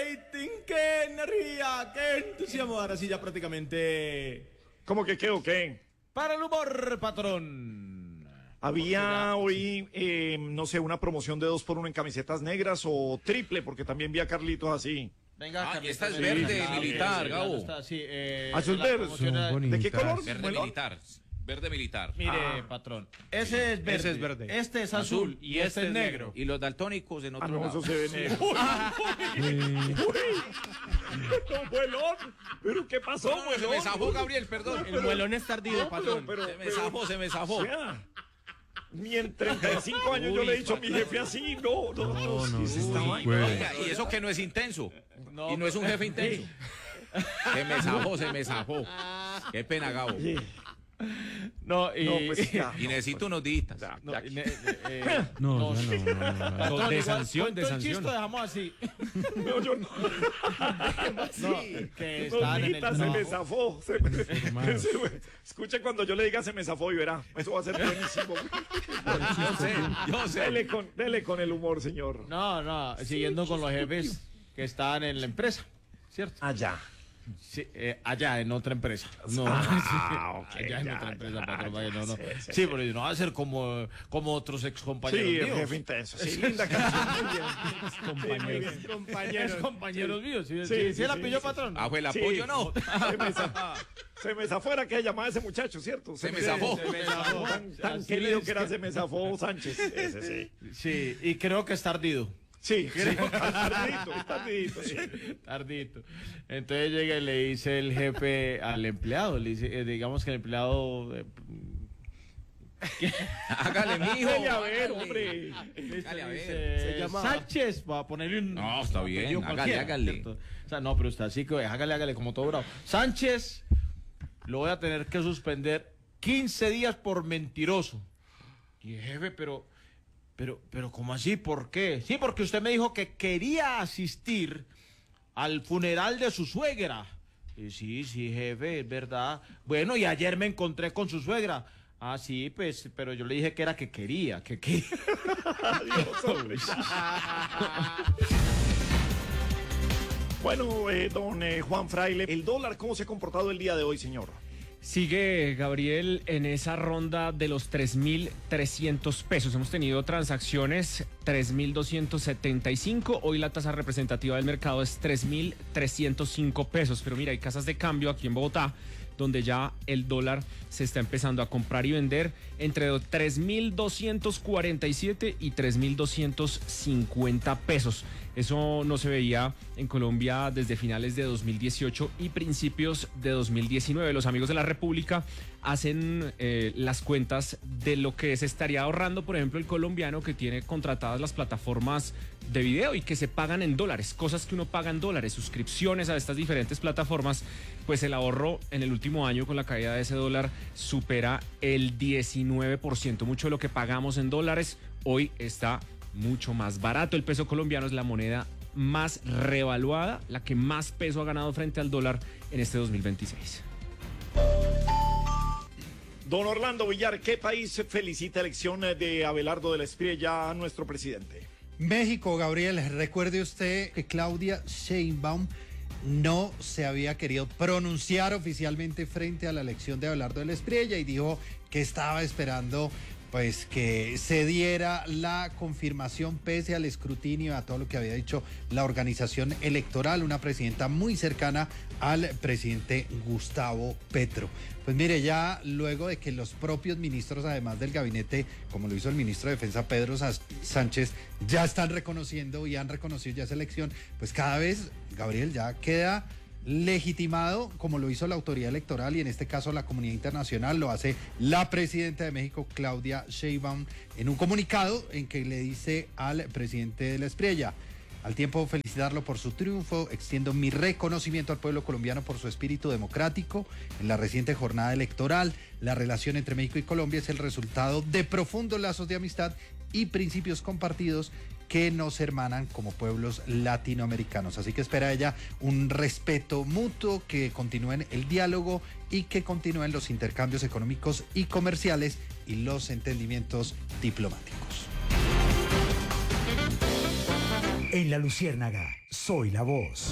rating, qué energía, qué entusiasmo. Ahora sí ya prácticamente... ¿Cómo que qué o qué? Para el humor, patrón. Había hoy, no sé, una promoción de 2x1 en camisetas negras o triple, porque también vi a Carlitos así. Venga, y esta es sí, verde sí, militar, sí, Gabo. está, sí, Azul la verde. promoción ¿De qué color? Verde ¿Melón? militar. Verde militar. Mire, patrón, ese es verde. Ese es verde. Este es azul y este es negro. Y los daltónicos en otro No, lado. eso se ve negro. ¡No, Muelón! ¿Pero qué pasó, No, se Muelón? me zafó, Gabriel, perdón. El muelón es tardío, patrón. Se me zafó. O sea, ni en 35 años yo le he dicho a mi jefe así, no, sí, esta vaina. Oiga, y eso que no es intenso. Y no es un jefe intenso. Se me zafó. Qué pena, Gabo. No, y... No, pues ya. Y necesito unos días. No, Ya. No, patrón, de igual, sanción, cuento de el chiste, sanción. dejamos así. No, yo no. No, que No, están en el... Nita, se me zafó. Hermano. Escuche cuando yo le diga se me zafó y verá. Eso va a ser buenísimo. Yo sé. Dele con el humor, señor. No, siguiendo con los jefes que están en la empresa, ¿cierto? Allá. Sí, allá en otra empresa. No, Ok, allá en ya, otra empresa, ya, patrón, ya, vaya, no. sí, Sí, pero no va a ser como otros ex compañeros Sí, el míos. jefe intenso. Sí, linda canción. Muy bien. Muy bien. Ex compañeros míos. Sí, Sí, sí, la sí, pilló, sí. patrón. Ah, fue el Sí. apoyo, no. Se me zafó, era que llamaba a ese muchacho, ¿cierto? Se me zafó. Se me zafó. Tan Así querido es que era, se me zafó Sánchez. Ese sí. Sí, y creo que es tardido. Sí, tardito, sí. Tardito. Entonces llega y le dice el jefe al empleado, le dice, digamos que el empleado... Hágale, mijo. Dele a ver, hombre. Hágale, a ver. Se llama Sánchez, va a ponerle un... No, está bien, apellido hágale, cualquiera, hágale. ¿cierto? O sea, no, pero está así que hágale como todo bravo. Sánchez, lo voy a tener que suspender 15 días por mentiroso. Y jefe, pero, ¿cómo así? ¿Por qué? Sí, porque usted me dijo que quería asistir al funeral de su suegra. Y sí, jefe, es verdad. Bueno, y ayer me encontré con su suegra. Ah, sí, pues, pero yo le dije que era que quería. Adiós, hombre. Bueno, don Juan Fraile, ¿el dólar cómo se ha comportado el día de hoy, señor? Sigue, Gabriel, en esa ronda de los 3.300 pesos. Hemos tenido transacciones 3.275. Hoy la tasa representativa del mercado es 3.305 pesos. Pero mira, hay casas de cambio aquí en Bogotá donde ya el dólar se está empezando a comprar y vender entre 3.247 y 3.250 pesos. Eso no se veía en Colombia desde finales de 2018 y principios de 2019. Los amigos de la República hacen las cuentas de lo que se estaría ahorrando, por ejemplo, el colombiano que tiene contratadas las plataformas de video y que se pagan en dólares, cosas que uno paga en dólares, suscripciones a estas diferentes plataformas, pues el ahorro en el último año con la caída de ese dólar supera el 19%. Mucho de lo que pagamos en dólares hoy está mucho más barato. El peso colombiano es la moneda más revaluada, la que más peso ha ganado frente al dólar en este 2026. Don Orlando Villar, ¿qué país felicita elección de Abelardo de la Espriella a nuestro presidente? México, Gabriel. Recuerde usted que Claudia Sheinbaum no se había querido pronunciar oficialmente frente a la elección de Abelardo de la Espriella y dijo que estaba esperando pues que se diera la confirmación pese al escrutinio, a todo lo que había dicho la organización electoral, una presidenta muy cercana al presidente Gustavo Petro. Pues mire, ya luego de que los propios ministros, además del gabinete, como lo hizo el ministro de Defensa Pedro Sánchez, ya están reconociendo y han reconocido ya esa elección, pues cada vez, Gabriel, ya queda legitimado, como lo hizo la autoridad electoral y en este caso la comunidad internacional, lo hace la presidenta de México, Claudia Sheinbaum, en un comunicado en que le dice al presidente de la Espriella: al tiempo felicitarlo por su triunfo, extiendo mi reconocimiento al pueblo colombiano por su espíritu democrático. En la reciente jornada electoral, la relación entre México y Colombia es el resultado de profundos lazos de amistad y principios compartidos que nos hermanan como pueblos latinoamericanos. Así que espera ella un respeto mutuo, que continúen el diálogo y que continúen los intercambios económicos y comerciales y los entendimientos diplomáticos. En La Luciérnaga, soy la voz.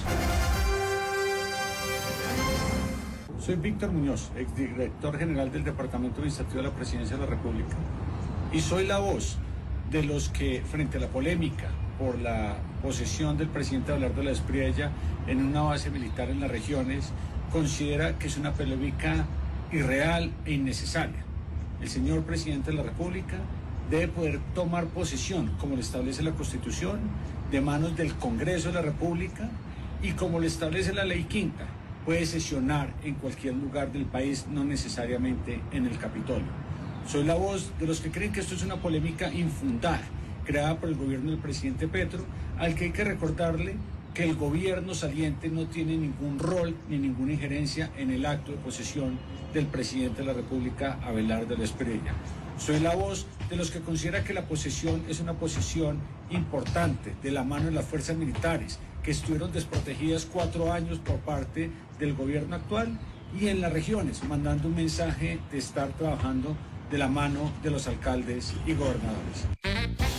Soy Víctor Muñoz, exdirector general del Departamento Administrativo de la Presidencia de la República, y soy la voz de los que, frente a la polémica por la posesión del presidente Abelardo de la Espriella en una base militar en las regiones, considera que es una polémica irreal e innecesaria. El señor presidente de la República debe poder tomar posesión, como lo establece la Constitución, de manos del Congreso de la República, y como lo establece la Ley Quinta, puede sesionar en cualquier lugar del país, no necesariamente en el Capitolio. Soy la voz de los que creen que esto es una polémica infundada, creada por el gobierno del presidente Petro, al que hay que recordarle que el gobierno saliente no tiene ningún rol ni ninguna injerencia en el acto de posesión del presidente de la República, Abelardo de la Espriella. Soy la voz de los que considera que la posesión es una posesión importante de la mano de las fuerzas militares, que estuvieron desprotegidas 4 años por parte del gobierno actual, y en las regiones, mandando un mensaje de estar trabajando de la mano de los alcaldes y gobernadores.